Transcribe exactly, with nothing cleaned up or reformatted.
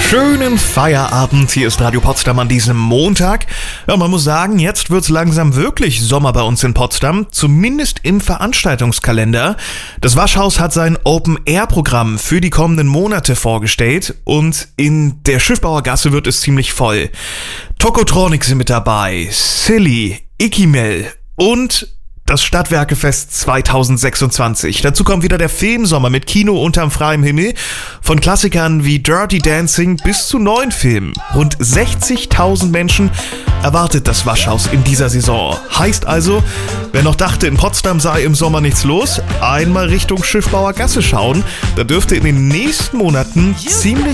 Schönen Feierabend, hier ist Radio Potsdam an diesem Montag. Ja, man muss sagen, jetzt wird's langsam wirklich Sommer bei uns in Potsdam, zumindest im Veranstaltungskalender. Das Waschhaus hat sein Open-Air-Programm für die kommenden Monate vorgestellt und in der Schiffbauergasse wird es ziemlich voll. Tokotronic sind mit dabei, Silly, Ikimel und das Stadtwerkefest zweitausendsechsundzwanzig. Dazu kommt wieder der Filmsommer mit Kino unterm freiem Himmel. Von Klassikern wie Dirty Dancing bis zu neuen Filmen. Rund sechzigtausend Menschen erwartet das Waschhaus in dieser Saison. Heißt also, wer noch dachte, in Potsdam sei im Sommer nichts los, einmal Richtung Schiffbauergasse schauen. Da dürfte in den nächsten Monaten ziemlich